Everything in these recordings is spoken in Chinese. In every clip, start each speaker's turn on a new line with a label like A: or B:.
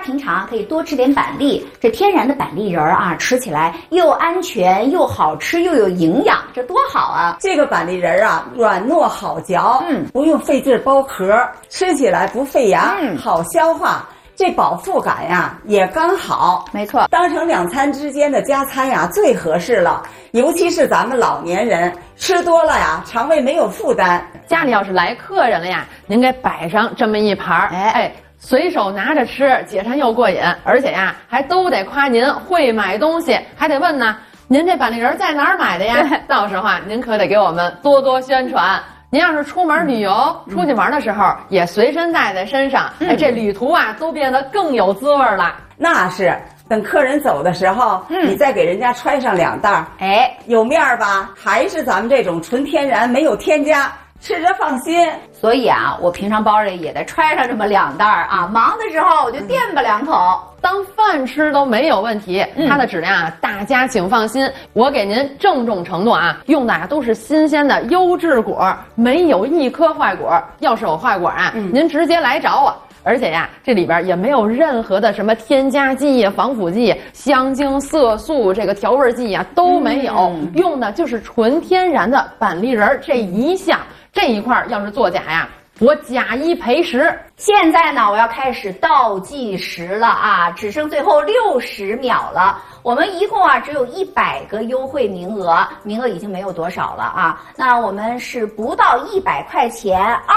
A: 平常可以多吃点板栗，这天然的板栗仁啊，吃起来又安全又好吃又有营养，这多好啊！
B: 这个板栗仁啊，软糯好嚼，不用费劲剥壳，吃起来不费牙，好消化。这饱腹感呀也刚好，
A: 没错，
B: 当成2餐之间的加餐呀最合适了。尤其是咱们老年人吃多了呀，肠胃没有负担。
C: 家里要是来客人了呀，您给摆上这么一盘随手拿着吃，解馋又过瘾，而且呀还都得夸您会买东西，还得问呢，您这板栗仁在哪儿买的呀？到时候啊，您可得给我们多多宣传。您要是出门旅游、出去玩的时候，也随身带在身上，这旅途啊都变得更有滋味了。
B: 那是，等客人走的时候，你再给人家揣上2袋，有面儿吧？还是咱们这种纯天然，没有添加，吃着放心。
A: 所以啊，我平常包里也得揣上这么2袋啊，忙的时候我就垫吧2口。
C: 当饭吃都没有问题，它的质量啊，大家请放心。我给您郑重承诺啊，用的啊都是新鲜的优质果，没有一颗坏果。要是有坏果啊，您直接来找我。而且呀，这里边也没有任何的什么添加剂、防腐剂、香精、色素，这个调味剂啊都没有，用的就是纯天然的板栗仁这一项。这一块要是作假呀，我假1赔10。
A: 现在呢，我要开始倒计时了啊，只剩最后60秒了。我们一共啊只有100个优惠名额，名额已经没有多少了啊。那我们是不到100块钱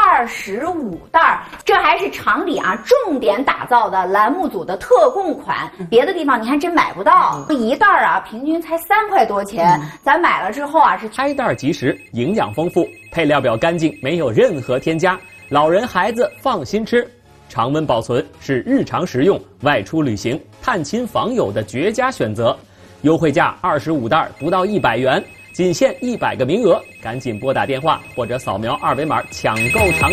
A: 25袋，这还是厂里啊重点打造的栏目组的特供款，别的地方你还真买不到。一袋啊平均才3块多钱，咱买了之后啊是
D: 开袋即食，营养丰富，配料表干净，没有任何添加，老人孩子放心吃。常温保存是日常食用、外出旅行、探亲访友的绝佳选择。优惠价25袋不到100元，仅限100个名额，赶紧拨打电话或者扫描2维码抢购尝